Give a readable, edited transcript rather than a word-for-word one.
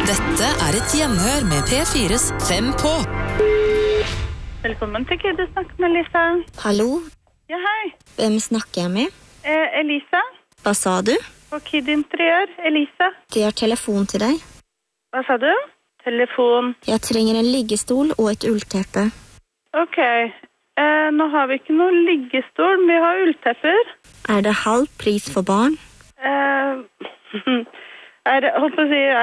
Dette et gjenhør med P4's 5 på. Velkommen til Kid, du snakker med Lisa. Hallo? Ja, hei. Hvem snakker jeg med? Elisa. Hva sa du? På Kid Interiør, Elisa. De har telefon til deg. Hva sa du? Telefon. Jeg trenger en liggestol og et ullteppe. Ok. Nå har vi ikke noen liggestol, vi har ulltepper. Det halv pris for barn? Holdt på å si,